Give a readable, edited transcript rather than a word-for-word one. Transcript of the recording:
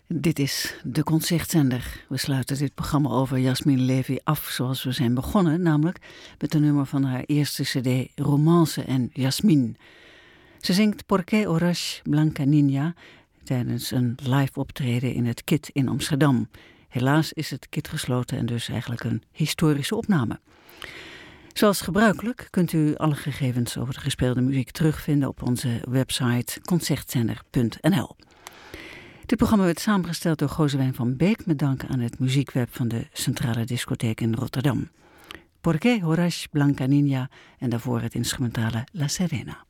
Dit is de Concertzender. We sluiten dit programma over Yasmine Levy af zoals we zijn begonnen, namelijk met een nummer van haar eerste cd Romance en Yasmine. Ze zingt Porque Horas Blanca Niña tijdens een live optreden in het KIT in Amsterdam. Helaas is het KIT gesloten en dus eigenlijk een historische opname. Zoals gebruikelijk kunt u alle gegevens over de gespeelde muziek terugvinden op onze website concertzender.nl. Dit programma werd samengesteld door Gozewijn van Beek met dank aan het muziekweb van de Centrale Discotheek in Rotterdam. Porque Horas Blanca Niña en daarvoor het instrumentale La Serena.